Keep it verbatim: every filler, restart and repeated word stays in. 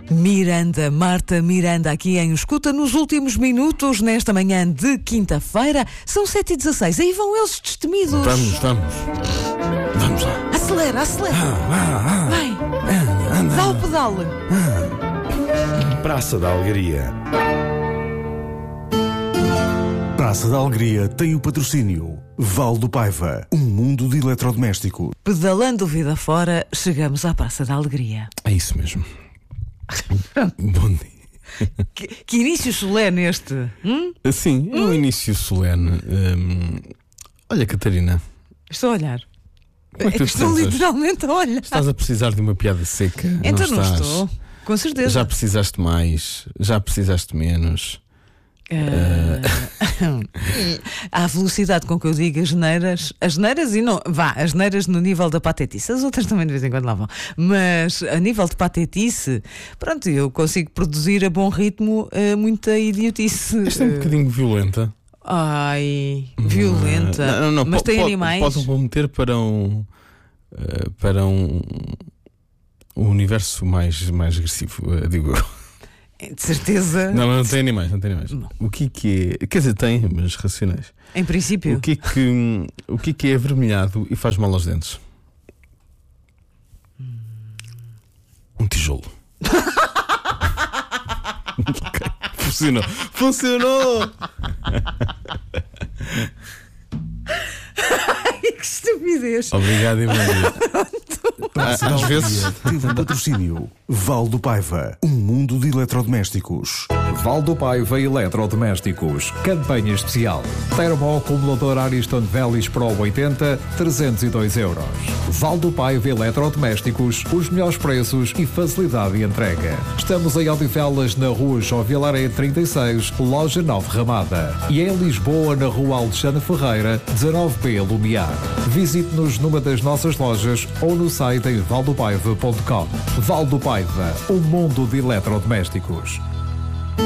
Miranda, Marta Miranda, aqui em Escuta nos últimos minutos, nesta manhã de quinta-feira. São sete e dezasseis, aí vão eles destemidos. Vamos, vamos. Vamos lá. Acelera, acelera. Ah, ah, ah. Vai, Anda, anda. dá o pedal. Praça da Alegria. Praça da Alegria tem o patrocínio Val do Paiva, um mundo de eletrodomésticos. Pedalando vida fora, chegamos à Praça da Alegria. É isso mesmo. Bom dia. Que, que início solene este? Hum? Sim, é um início solene. Hum, olha, Catarina. Estou a olhar. Como é que tu te Estou sentes hoje? literalmente a olhar. Estás a precisar de uma piada seca? Então não, não estás? estou. Com certeza. Já precisaste mais? Já precisaste menos? Uh... À velocidade com que eu digo as neiras, as neiras e não, vá, as neiras no nível da patetice, as outras também de vez em quando lá vão, mas a nível de patetice, pronto, eu consigo produzir a bom ritmo uh, muita idiotice. Esta é um bocadinho violenta. Ai, violenta. Não, não, não, mas po- tem po- animais. Posso remeter para um uh, para um, um universo mais, mais agressivo, uh, digo eu. De certeza. Não, mas não tem animais, não tem animais. Não. O que é que é? Quer dizer, tem, mas racionais. Em princípio. O que é que, o que é que é avermelhado e faz mal aos dentes? Um tijolo. Ok, funcionou. Funcionou! Que estupidez. Obrigado e bom dia. Praça da Às Alegria vezes. teve o patrocínio Val do Paiva, um mundo de eletrodomésticos. Val do Paiva Eletrodomésticos. Campanha especial. Termoacumulador Ariston Velis Pro oitenta, trezentos e dois euros. Val do Paiva Eletrodomésticos. Os melhores preços e facilidade de entrega. Estamos em Odivelas, na rua João Vilaré trinta e seis, loja nove Ramada. E em Lisboa, na rua Alexandre Ferreira, dezanove B Lumiar. Visite-nos numa das nossas lojas ou no site em valdopaiva ponto com. Val do Paiva, um mundo de eletrodomésticos.